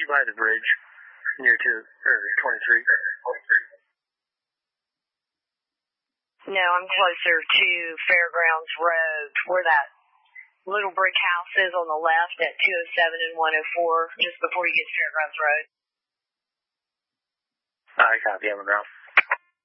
you by the bridge near to 23? No, I'm closer to Fairgrounds Road, where that little brick house is on the left at 207 and 104, just before you get to Fairgrounds Road. I copy. I'm around.